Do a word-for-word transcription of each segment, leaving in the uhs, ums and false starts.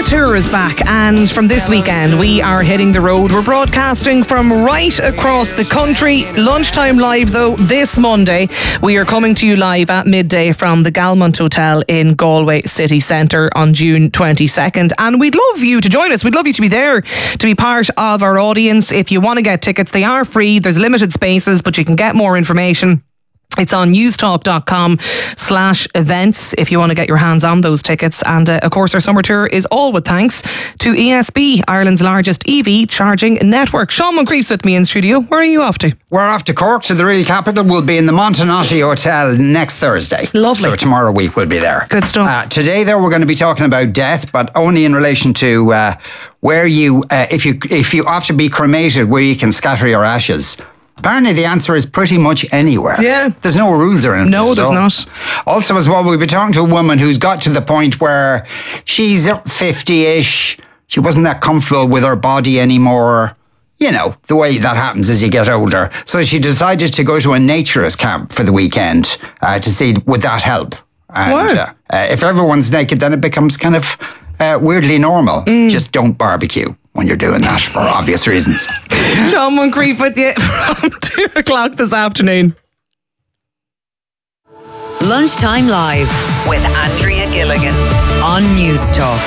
Tour is back, and from this weekend we are hitting the road. We're broadcasting from right across the country. Lunchtime live though this Monday. We are coming to you live at midday from the Galmont Hotel in Galway City Centre on June twenty-second, and we'd love you to join us. We'd love you to be there, to be part of our audience. If you want to get tickets, they are free. There's limited spaces, but you can get more information. It's on newstalk.com slash events if you want to get your hands on those tickets. And uh, of course, our summer tour is all with thanks to E S B, Ireland's largest E V charging network. Sean Moncrief's with me in studio. Where are you off to? We're off to Cork, to the real capital. We'll be in the Montenotte Hotel next Thursday. Lovely. So tomorrow week we'll be there. Good stuff. Uh, today, though, we're going to be talking about death, but only in relation to uh, where you, uh, if you, if you have to be cremated, where you can scatter your ashes. Apparently the answer is pretty much anywhere. Yeah. There's no rules around it. No, there's not. Also as well, we'll be talking to a woman who's got to the point where she's fifty-ish. She wasn't that comfortable with her body anymore. You know, the way that happens as you get older. So she decided to go to a naturist camp for the weekend uh, to see would that help. And Wow. uh, uh, if everyone's naked, then it becomes kind of uh, weirdly normal. Mm. Just don't barbecue when you're doing that for obvious reasons. Sean Moncrief with you from two o'clock this afternoon. Lunchtime Live with Andrea Gilligan on News Talk.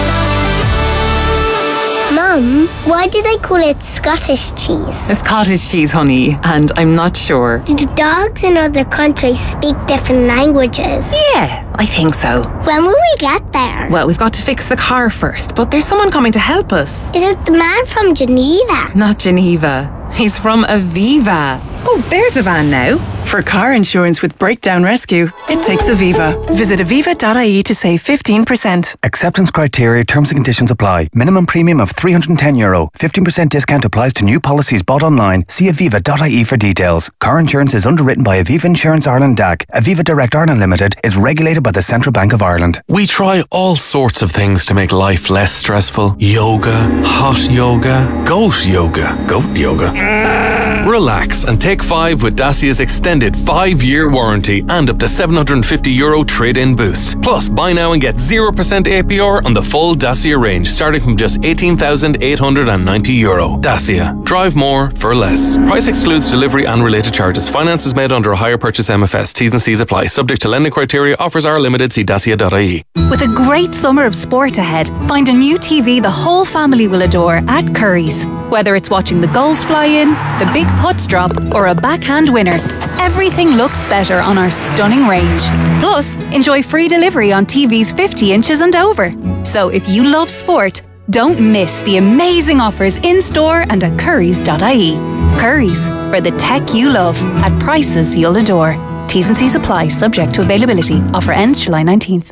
Mum, why do they call it Scottish cheese? It's cottage cheese, honey, and I'm not sure. Do dogs in other countries speak different languages? Yeah, I think so. When will we get there? Well, we've got to fix the car first, but there's someone coming to help us. Is it the man from Geneva? Not Geneva. He's from Aviva. Oh, there's the van now. For car insurance with breakdown rescue, it takes Aviva. Visit aviva dot I E to save fifteen percent. Acceptance criteria, terms and conditions apply. Minimum premium of three hundred ten euro. fifteen percent discount applies to new policies bought online. See aviva dot I E for details. Car insurance is underwritten by Aviva Insurance Ireland D A C. Aviva Direct Ireland Limited is regulated by the Central Bank of Ireland. We try all sorts of things to make life less stressful. Yoga, hot yoga, goat yoga, goat yoga. Relax and take five with Dacia's extended five-year warranty and up to seven hundred fifty euro trade-in boost. Plus, buy now and get zero percent A P R on the full Dacia range, starting from just eighteen thousand eight hundred ninety euro. Dacia. Drive more for less. Price excludes delivery and related charges. Finance is made under a hire purchase M F S. T's and C's apply. Subject to lending criteria. Offers are limited. See dacia dot I E. With a great summer of sport ahead, find a new T V the whole family will adore at Curry's. Whether it's watching the goals fly in, the big putts drop, or a backhand winner, everything looks better on our stunning range. Plus, enjoy free delivery on T Vs fifty inches and over. So if you love sport, don't miss the amazing offers in-store and at currys dot I E. Curry's, for the tech you love, at prices you'll adore. T's and C's apply, subject to availability. Offer ends July nineteenth.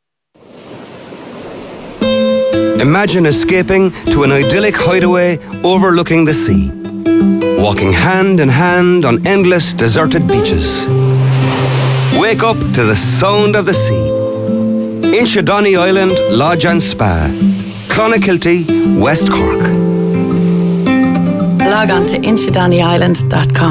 Imagine escaping to an idyllic hideaway overlooking the sea. Walking hand in hand on endless deserted beaches. Wake up to the sound of the sea. Inchydoney Island Lodge and Spa. Clonakilty, West Cork. Log on to inchydoney island dot com.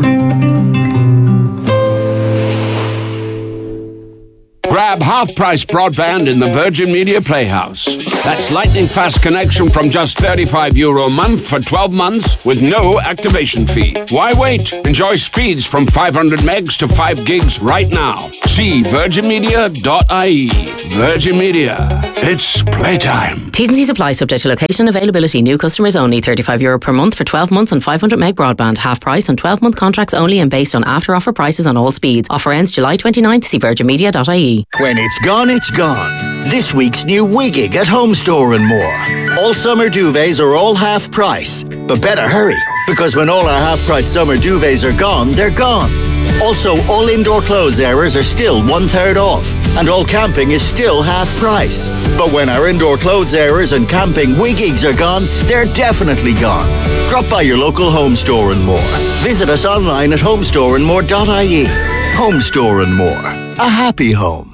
Grab half-price broadband in the Virgin Media Playhouse. That's lightning fast connection from just thirty-five euro a month for twelve months with no activation fee. Why wait? Enjoy speeds from five hundred megs to five gigs right now. See virgin media dot I E. Virgin Media. It's playtime. T's and C's apply, subject to location, availability. New customers only. thirty-five euro per month for twelve months on five hundred meg broadband. Half price on twelve month contracts only and based on after offer prices on all speeds. Offer ends July twenty-ninth. See virgin media dot I E. When it's gone, it's gone. This week's new Wiggig at Home Store and more. All summer duvets are all half price. But better hurry, because when all our half price summer duvets are gone, they're gone. Also, all indoor clothes areas are still one third off. And all camping is still half price. But when our indoor clothes areas and camping Wiggigs are gone, they're definitely gone. Drop by your local Home Store and more. Visit us online at home store and more dot I E. Home Store and More. A happy home.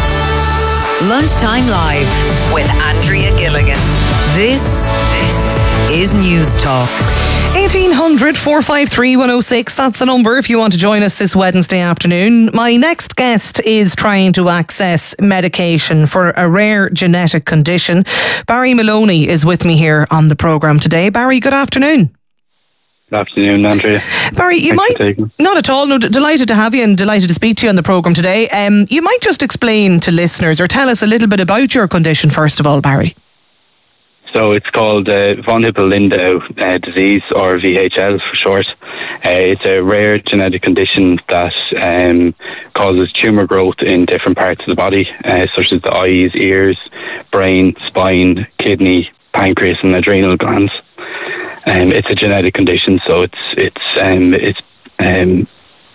Lunchtime Live with Andrea Gilligan. This, this is News Talk. eighteen hundred, four five three, one oh six. That's the number if you want to join us this Wednesday afternoon. My next guest is trying to access medication for a rare genetic condition. Barry Maloney is with me here on the programme today. Barry, good afternoon. Good afternoon, Andrea. Barry, you Thanks might... Not at all. No, d- delighted to have you and delighted to speak to you on the programme today. Um, you might just explain to listeners or tell us a little bit about your condition first of all, Barry. So it's called uh, von Hippel-Lindau uh, disease, or V H L for short. Uh, it's a rare genetic condition that um, causes tumour growth in different parts of the body, uh, such as the eyes, ears, brain, spine, kidney, pancreas and adrenal glands. Um, it's a genetic condition, so it's it's um, it's um,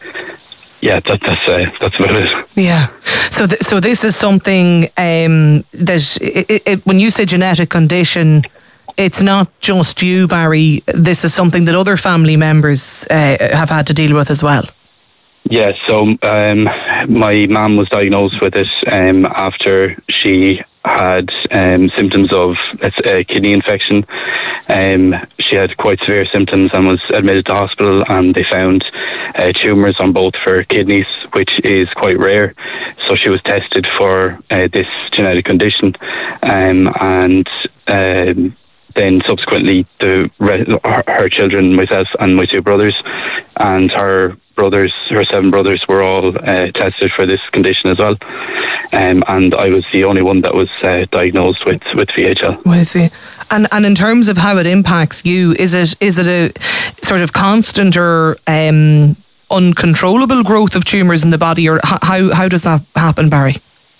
yeah, that, that's uh, that's about it. Yeah. So th- so this is something um, that it, it, when you say genetic condition, it's not just you, Barry. This is something that other family members uh, have had to deal with as well. Yeah. So um, my mum was diagnosed with it um, after she had um, symptoms of a kidney infection. Um, she had quite severe symptoms and was admitted to hospital, and they found uh, tumours on both of her kidneys, which is quite rare. So she was tested for uh, this genetic condition, um, and um, then subsequently the her, her children, myself and my two brothers, and her brothers, her seven brothers, were all uh, tested for this condition as well. Um, and I was the only one that was uh, diagnosed with, with V H L. Well, I see. And and in terms of how it impacts you, is it is it a sort of constant or um, uncontrollable growth of tumours in the body, or how how does that happen, Barry?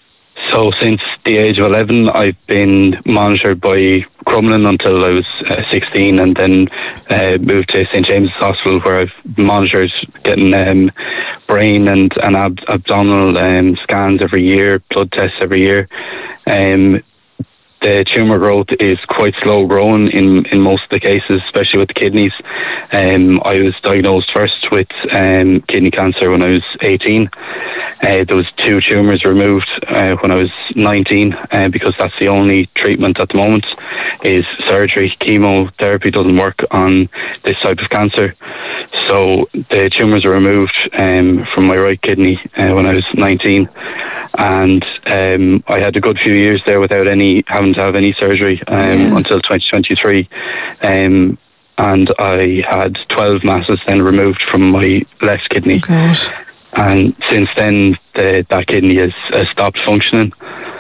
So since the age of eleven, I've been monitored by Crumlin until I was uh, sixteen, and then uh, moved to Saint James's Hospital, where I've monitored getting um, brain and, and ab- abdominal um, scans every year, blood tests every year. Um, the tumour growth is quite slow growing in, in most of the cases, especially with the kidneys. Um, I was diagnosed first with um, kidney cancer when I was eighteen. Uh, there was two tumours removed uh, when I was nineteen, uh, because that's the only treatment at the moment is surgery. Chemotherapy doesn't work on this type of cancer. So the tumours were removed um, from my right kidney uh, when I was nineteen, and um, I had a good few years there without any having to have any surgery um, yeah. until twenty twenty-three. Um, and I had twelve masses then removed from my left kidney. Gosh. And since then, the, that kidney has, has stopped functioning.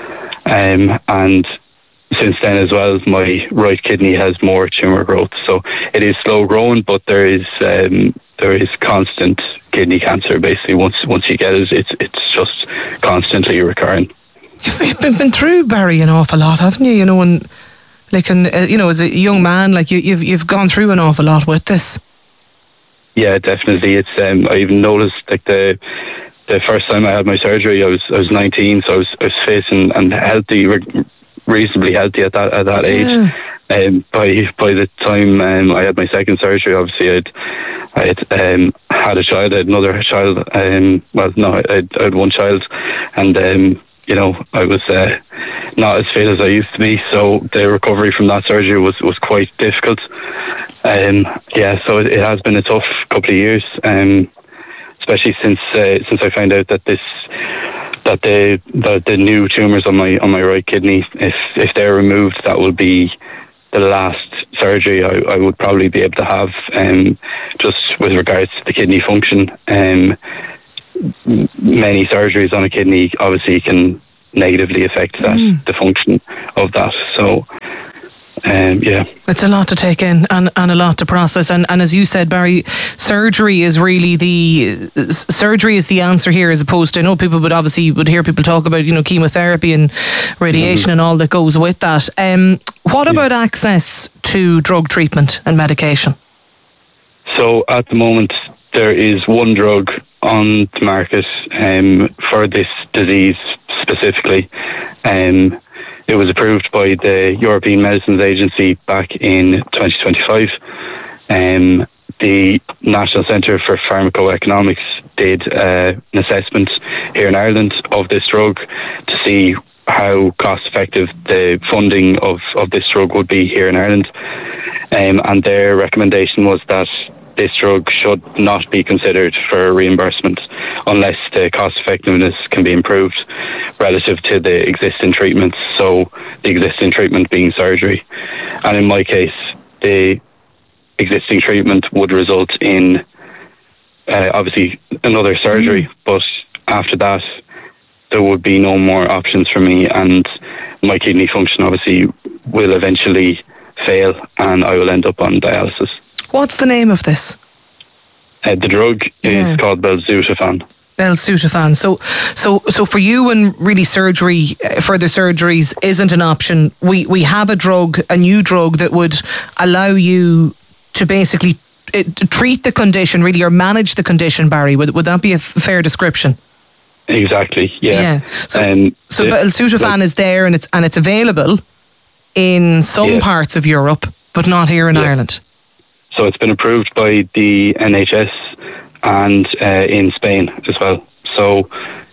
Um, and since then as well, my right kidney has more tumour growth. So it is slow growing, but there is um, there is constant kidney cancer. Basically, once once you get it, it's it's just constantly recurring. You've been, been through, Barry, an awful lot, haven't you? You know, and like, and uh, you know, as a young man, like you, you've you've gone through an awful lot with this. Yeah, definitely. It's um, I even noticed like the the first time I had my surgery, I was I was nineteen, so I was I was fit and, and healthy, re- reasonably healthy at that at that yeah. age. Um, by by the time um, I had my second surgery, obviously I'd I had um, had a child, I had another child. Um, well, no, I had, I had one child, and um, you know I was uh, not as fit as I used to be. So the recovery from that surgery was was quite difficult. Um, yeah, so it, it has been a tough couple of years, um, especially since uh, since I found out that this that the that the new tumours on my on my right kidney, if if they're removed, that will be the last surgery I, I would probably be able to have, um, just with regards to the kidney function. Um, many surgeries on a kidney obviously can negatively affect that mm. the function of that. So. Um, yeah, it's a lot to take in and, and a lot to process, and, and as you said, Barry, surgery is really the uh, surgery is the answer here, as opposed to, I know people would obviously would hear people talk about, you know, chemotherapy and radiation mm-hmm. and all that goes with that. Um, what yeah. about access to drug treatment and medication? So at the moment there is one drug on the market um, for this disease specifically. Um, It was approved by the European Medicines Agency back in twenty twenty-five. Um, the National Centre for Pharmacoeconomics did uh, an assessment here in Ireland of this drug to see how cost effective the funding of, of this drug would be here in Ireland. Um, and their recommendation was that this drug should not be considered for reimbursement unless the cost effectiveness can be improved relative to the existing treatments, so the existing treatment being surgery. And in my case, the existing treatment would result in uh, obviously another surgery, mm. but after that there would be no more options for me, and my kidney function obviously will eventually fail and I will end up on dialysis. What's the name of this? Uh, the drug yeah. is called belzutifan. Belzutifan. So, so, so for you, when really surgery, uh, further surgeries isn't an option, we we have a drug, a new drug that would allow you to basically uh, treat the condition, really, or manage the condition. Barry, would would that be a f- fair description? Exactly. Yeah. Yeah. So, um, so the, belzutifan like, is there, and it's and it's available in some yeah. parts of Europe, but not here in yeah. Ireland. So it's been approved by the N H S and uh, in Spain as well. So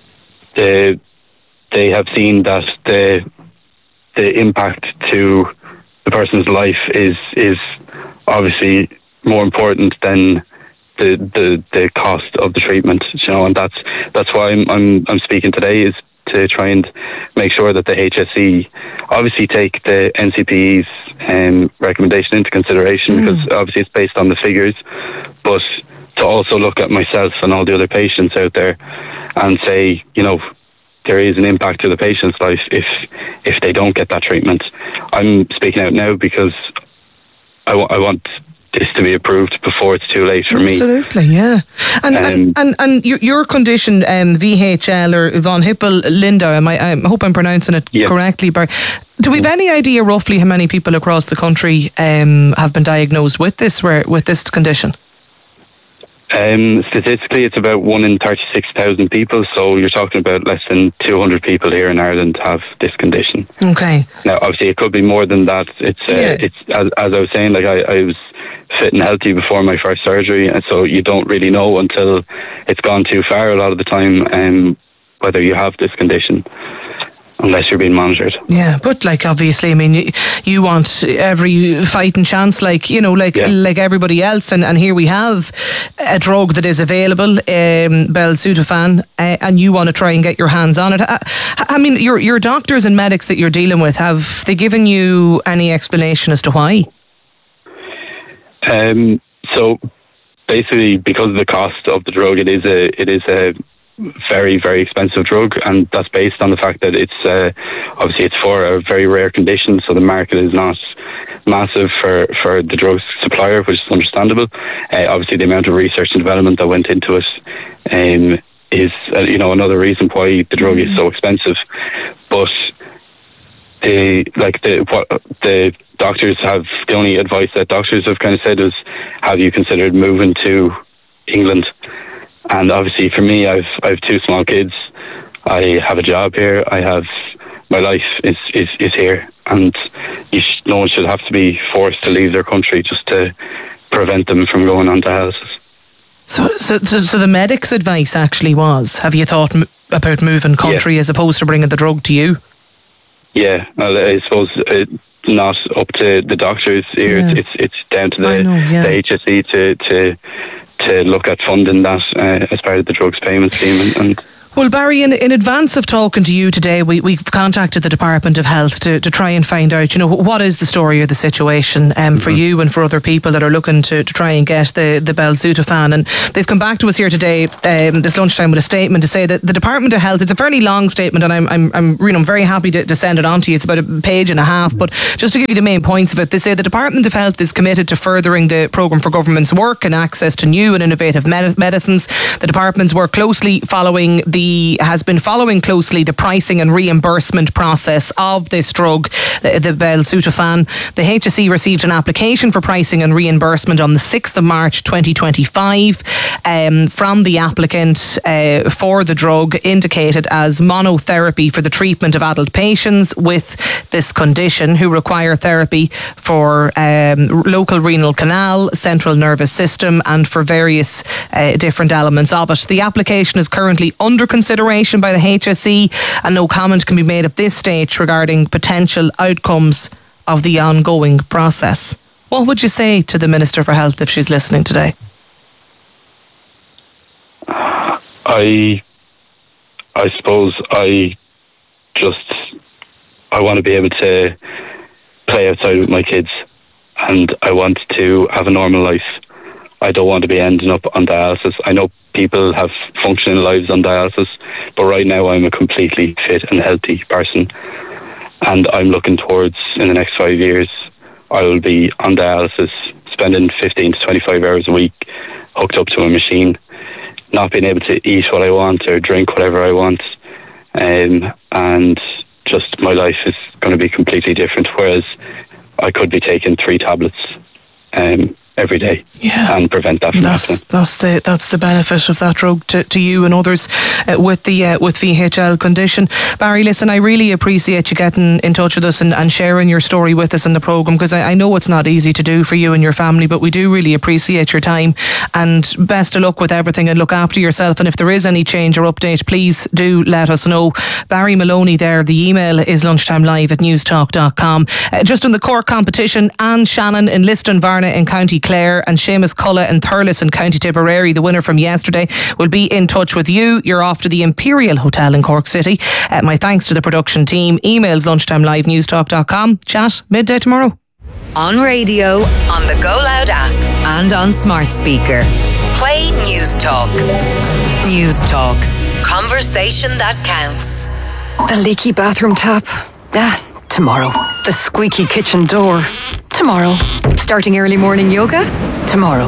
the, they have seen that the the impact to the person's life is is obviously more important than the the, the cost of the treatment. You know, and that's that's why I'm I'm, I'm speaking today, is to try and make sure that the H S E obviously take the N C P E's um, recommendation into consideration, mm. because obviously it's based on the figures, but to also look at myself and all the other patients out there and say, you know, there is an impact to the patient's life if if they don't get that treatment. I'm speaking out now because I, w- I want this to be approved before it's too late for Absolutely, me. Absolutely, yeah. And, um, and and and your, your condition, um, V H L or von Hippel-Lindau, am I, I hope I'm pronouncing it yeah. correctly, Barry. Do we have any idea roughly how many people across the country um, have been diagnosed with this with this condition? Um, statistically, it's about one in thirty-six thousand people, so you're talking about less than two hundred people here in Ireland have this condition. Okay. Now, obviously, it could be more than that. It's uh, yeah. it's as, as I was saying, like I, I was fit and healthy before my first surgery, and so you don't really know until it's gone too far a lot of the time um, whether you have this condition, unless you're being monitored. Yeah, but like obviously, I mean, you, you want every fighting chance, like, you know, like yeah. like everybody else, and, and here we have a drug that is available, um, belzutifan, uh, and you want to try and get your hands on it. I, I mean, your your doctors and medics that you're dealing with, have they given you any explanation as to why? Um. So basically, because of the cost of the drug, it is a it is a very, very expensive drug, and that's based on the fact that it's uh, obviously it's for a very rare condition, so the market is not massive for, for the drug supplier, which is understandable. Uh, obviously, the amount of research and development that went into it um, is uh, you know another reason why the drug is so expensive. But the like the what the doctors have the only advice that doctors have kind of said is, have you considered moving to England? And obviously for me, I've I've two small kids. I have a job here. I have my life is, is, is here, and you sh- no one should have to be forced to leave their country just to prevent them from going on dialysis. So, so, so, so the medic's advice actually was: have you thought m- about moving country yeah. as opposed to bringing the drug to you? Yeah, well, I suppose it's not up to the doctors here. Yeah. It's it's down to the, know, yeah. the H S E to to. to look at funding that uh, as part of the drugs payment scheme. And, and Well, Barry, in, in advance of talking to you today, we, we've contacted the Department of Health to, to try and find out, you know, what is the story or the situation um, for mm-hmm. you and for other people that are looking to, to try and get the, the belzutifan. And they've come back to us here today, um, this lunchtime, with a statement to say that the Department of Health, it's a fairly long statement, and I'm, I'm, I'm you know, very happy to, to send it on to you. It's about a page and a half, but just to give you the main points of it, they say the Department of Health is committed to furthering the programme for government's work and access to new and innovative med- medicines. The department's work closely following the, has been following closely the pricing and reimbursement process of this drug, the, the belzutifan. The H S E received an application for pricing and reimbursement on the sixth of March twenty twenty-five um, from the applicant uh, for the drug indicated as monotherapy for the treatment of adult patients with this condition who require therapy for um, local renal canal, central nervous system, and for various uh, different elements of it. The application is currently under consideration by the H S E, and no comment can be made at this stage regarding potential outcomes of the ongoing process. What would you say to the Minister for Health if she's listening today? I, I suppose I just, I want to be able to play outside with my kids, and I want to have a normal life. I don't want to be ending up on dialysis. I know people have functioning lives on dialysis, but right now I'm a completely fit and healthy person, and I'm looking towards, in the next five years, I will be on dialysis, spending fifteen to twenty-five hours a week hooked up to a machine, not being able to eat what I want or drink whatever I want, um, and just my life is going to be completely different, whereas I could be taking three tablets um, every day yeah. and prevent that from that's, happening. That's the that's the benefit of that drug to, to you and others uh, with the uh, with V H L condition. Barry, listen, I really appreciate you getting in touch with us and, and sharing your story with us in the programme, because I, I know it's not easy to do for you and your family, but we do really appreciate your time, and best of luck with everything, and look after yourself, and if there is any change or update, please do let us know. Barry Maloney there. The email is lunchtimelive at newstalk dot com. Uh, just in the Cork competition, Anne Shannon in Liston Varna in County Clare and Seamus Cullen in Thurles in County Tipperary, the winner from yesterday, will be in touch with you. You're off to the Imperial Hotel in Cork City. Uh, my thanks to the production team. Emails lunchtimelive newstalk dot com. Chat midday tomorrow. On radio, on the Go Loud app, and on smart speaker. Play News Talk. News Talk. Conversation that counts. The leaky bathroom tap. Ah, tomorrow. The squeaky kitchen door. Tomorrow. Starting early morning yoga? Tomorrow.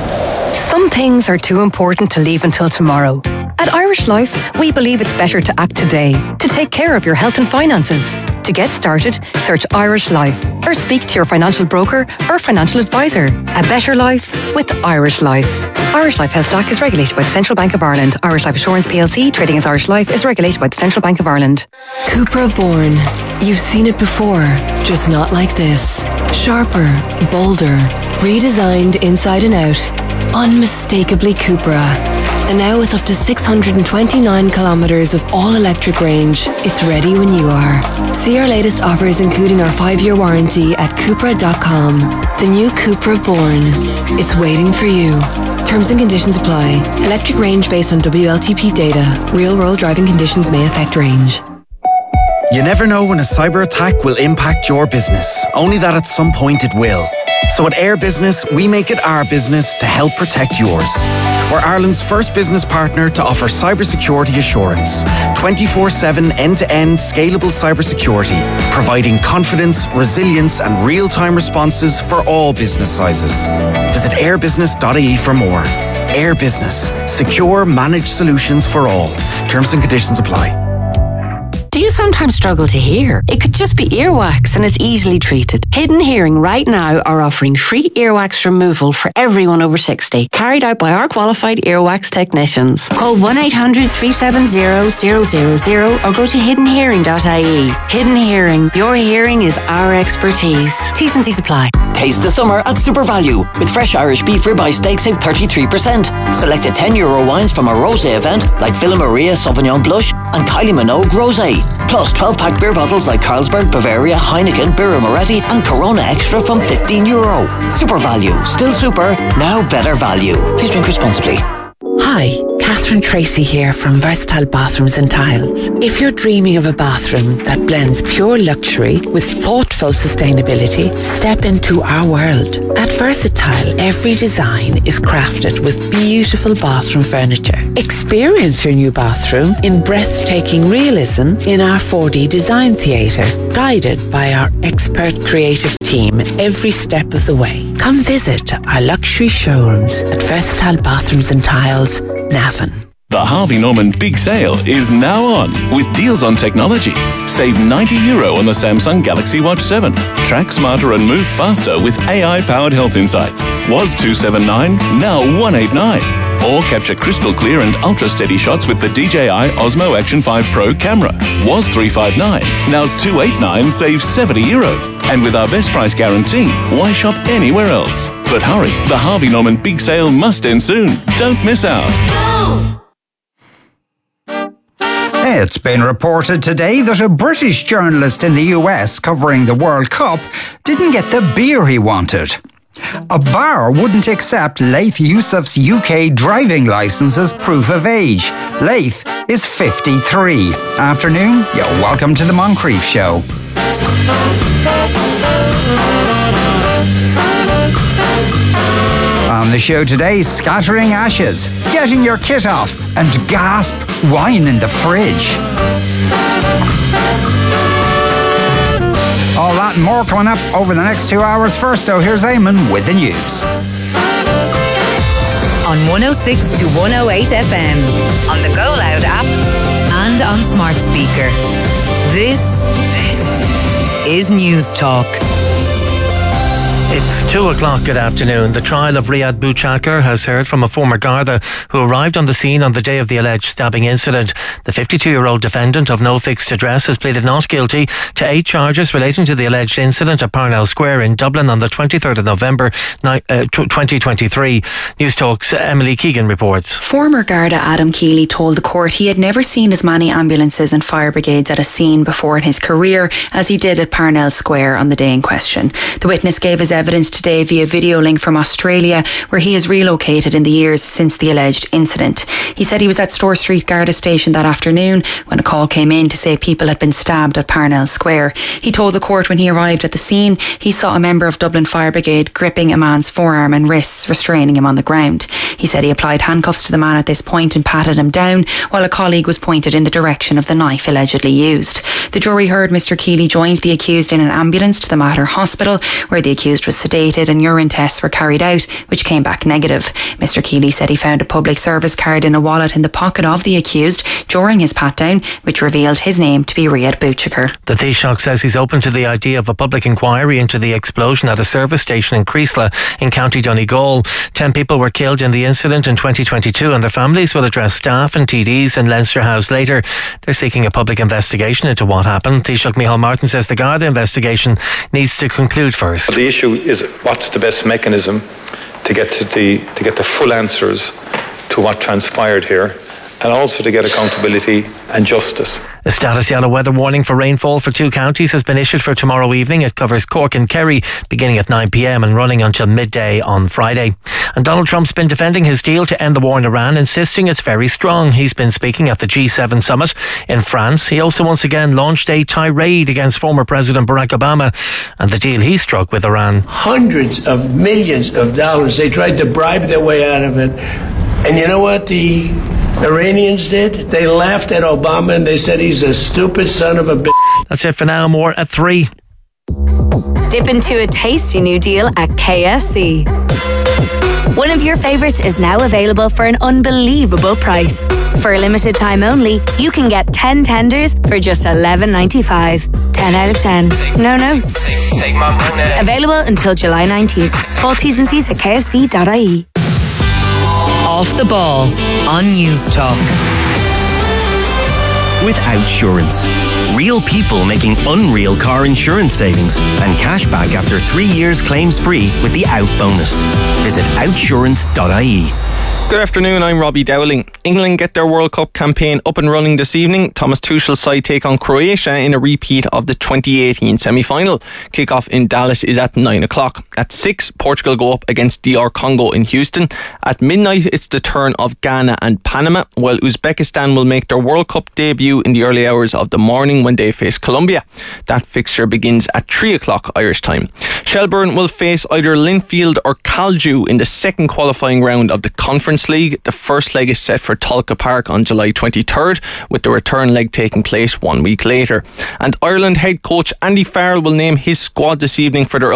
Some things are too important to leave until tomorrow. At Irish Life, we believe it's better to act today, to take care of your health and finances. To get started, search Irish Life or speak to your financial broker or financial advisor. A better life with Irish Life. Irish Life Health D A C is regulated by the Central Bank of Ireland. Irish Life Assurance P L C, trading as Irish Life, is regulated by the Central Bank of Ireland. Cupra Born. You've seen it before, just not like this. Sharper, bolder, redesigned inside and out. Unmistakably Cupra. And now with up to six hundred twenty-nine kilometres of all-electric range, it's ready when you are. See our latest offers, including our five-year warranty, at Cupra dot com. The new Cupra Born. It's waiting for you. Terms and conditions apply. Electric range based on W L T P data. Real-world driving conditions may affect range. You never know when a cyber attack will impact your business, only that at some point it will. So at Air Business, we make it our business to help protect yours. We're Ireland's first business partner to offer cybersecurity assurance. twenty-four seven end-to-end scalable cybersecurity, providing confidence, resilience and real-time responses for all business sizes. Visit airbusiness dot I E for more. Air Business. Secure, managed solutions for all. Terms and conditions apply. Do you sometimes struggle to hear? It could just be earwax and it's easily treated. Hidden Hearing right now are offering free earwax removal for everyone over sixty, carried out by our qualified earwax technicians. Call one eight hundred three seven zero zero zero zero or go to hidden hearing dot I E. Hidden Hearing, your hearing is our expertise. T's and C's apply. Taste the summer at Super Value with fresh Irish beef ribeye steak save thirty-three percent. Selected ten euro wines from our rosé event like Villa Maria Sauvignon Blush and Kylie Minogue Rosé. Plus twelve pack beer bottles like Carlsberg, Bavaria, Heineken, Birra Moretti and Corona Extra from fifteen euro. Super Value. Still super, now better value. Please drink responsibly. Hi, Catherine Tracy here from Versatile Bathrooms and Tiles. If you're dreaming of a bathroom that blends pure luxury with thoughtful sustainability, step into our world. At Versatile, every design is crafted with beautiful bathroom furniture. Experience your new bathroom in breathtaking realism in our four D design theatre, guided by our expert creative team every step of the way. Come visit our luxury showrooms at Versatile Bathrooms and Tiles, Navan. The Harvey Norman Big Sale is now on with deals on technology. Save ninety euro on the Samsung Galaxy Watch seven. Track smarter and move faster with A I-powered health insights. Was two seventy-nine, now one eighty-nine. Or capture crystal clear and ultra steady shots with the D J I Osmo Action five Pro camera. Was three fifty-nine, now two eighty-nine, save seventy euro. And with our best price guarantee, why shop anywhere else? But hurry, the Harvey Norman Big Sale must end soon. Don't miss out. It's been reported today that a British journalist in the U S covering the World Cup didn't get the beer he wanted. A bar wouldn't accept Laith Yousaf's U K driving licence as proof of age. Laith is fifty-three. Afternoon, you're welcome to the Moncrief Show. On the show today, scattering ashes, getting your kit off, and gasp, wine in the fridge. All that and more coming up over the next two hours. First, though, here's Eamon with the news. On one oh six to one oh eight F M, on the Go Loud app, and on smart speaker. This, this is News Talk. It's two o'clock. Good afternoon. The trial of Riyad Bouchakar has heard from a former Garda who arrived on the scene on the day of the alleged stabbing incident. The fifty-two-year-old defendant of no fixed address has pleaded not guilty to eight charges relating to the alleged incident at Parnell Square in Dublin on the twenty-third of November twenty twenty-three. News Talk's Emily Keegan reports. Former Garda Adam Keeley told the court he had never seen as many ambulances and fire brigades at a scene before in his career as he did at Parnell Square on the day in question. The witness gave his evidence today via video link from Australia, where he has relocated in the years since the alleged incident. He said he was at Store Street Garda Station that afternoon when a call came in to say people had been stabbed at Parnell Square. He told the court when he arrived at the scene, he saw a member of Dublin Fire Brigade gripping a man's forearm and wrists, restraining him on the ground. He said he applied handcuffs to the man at this point and patted him down, while a colleague was pointed in the direction of the knife allegedly used. The jury heard Mister Keeley joined the accused in an ambulance to the Mater Hospital, where the accused was sedated and urine tests were carried out, which came back negative. Mister Keeley said he found a public service card in a wallet in the pocket of the accused during his pat-down, which revealed his name to be Riyad Bouchakar. The Taoiseach says he's open to the idea of a public inquiry into the explosion at a service station in Creasla in County Donegal. Ten people were killed in the incident in twenty twenty-two, and their families will address staff and T Ds in Leinster House later. They're seeking a public investigation into what happened. Taoiseach Micheál Martin says the Garda investigation needs to conclude first. The issue is what's the best mechanism to get to the to get the full answers to what transpired here, and also to get accountability and justice. A status yellow weather warning for rainfall for two counties has been issued for tomorrow evening. It covers Cork and Kerry, beginning at nine p m and running until midday on Friday. And Donald Trump's been defending his deal to end the war in Iran, insisting it's very strong. He's been speaking at the G seven summit in France. He also once again launched a tirade against former President Barack Obama and the deal he struck with Iran. Hundreds of millions of dollars. They tried to bribe their way out of it. And you know what the Iranians did? They laughed at Obama and they said he's a stupid son of a bitch. That's it for now. More at three. Dip into a tasty new deal at K F C. One of your favourites is now available for an unbelievable price. For a limited time only, you can get ten tenders for just eleven ninety-five. ten out of ten. No notes. Take, take my money. Available until July nineteenth. Full T's and C's at K F C dot I E. Off the Ball on News Talk. With Outsurance. Real people making unreal car insurance savings and cash back after three years claims free with the Out bonus. Visit outsurance dot I E. Good afternoon, I'm Robbie Dowling. England get their World Cup campaign up and running this evening. Thomas Tuchel's side take on Croatia in a repeat of the twenty eighteen semi-final. Kick-off in Dallas is at nine o'clock. At six, Portugal go up against D R Congo in Houston. At midnight, it's the turn of Ghana and Panama, while Uzbekistan will make their World Cup debut in the early hours of the morning when they face Colombia. That fixture begins at three o'clock Irish time. Shelbourne will face either Linfield or Caldew in the second qualifying round of the Conference League. The first leg is set for Tolka Park on July twenty-third, with the return leg taking place one week later. And Ireland head coach Andy Farrell will name his squad this evening for their